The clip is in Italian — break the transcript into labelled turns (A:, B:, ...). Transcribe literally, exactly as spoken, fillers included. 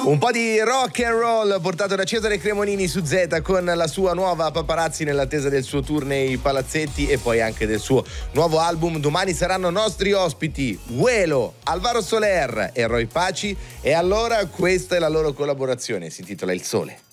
A: Un po' di rock and roll portato da Cesare Cremonini su Z con la sua nuova Paparazzi nell'attesa del suo tour nei palazzetti e poi anche del suo nuovo album. Domani saranno nostri ospiti Uelo, Alvaro Soler e Roy Paci e allora questa è la loro collaborazione, si intitola Il Sole.